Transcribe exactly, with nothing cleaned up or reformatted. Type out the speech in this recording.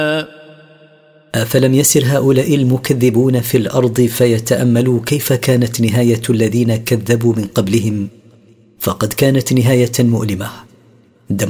أفلم يسر هؤلاء المكذبون في الأرض فيتأملوا كيف كانت نهاية الذين كذبوا من قبلهم، فقد كانت نهاية مؤلمة.